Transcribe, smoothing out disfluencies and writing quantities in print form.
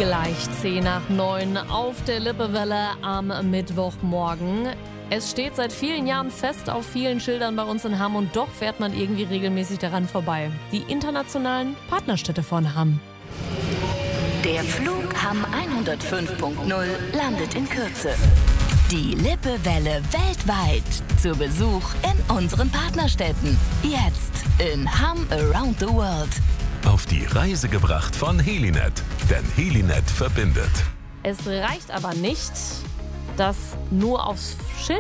Gleich 10:09 auf der Lippewelle am Mittwochmorgen. Es steht seit vielen Jahren fest auf vielen Schildern bei uns in Hamm und doch fährt man irgendwie regelmäßig daran vorbei. Die internationalen Partnerstädte von Hamm. Der Flug Hamm 105.0 landet in Kürze. Die Lippewelle weltweit zu Besuch in unseren Partnerstädten. Jetzt in Hamm Around the World. Auf die Reise gebracht von Helinet, denn Helinet verbindet. Es reicht aber nicht, das nur aufs Schild